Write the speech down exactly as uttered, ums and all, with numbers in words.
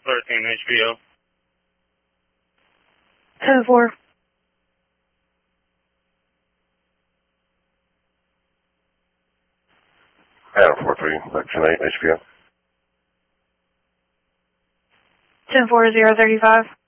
thirteen H P O. ten four. Adam four three, section eight, H P O. ten four zero thirty five.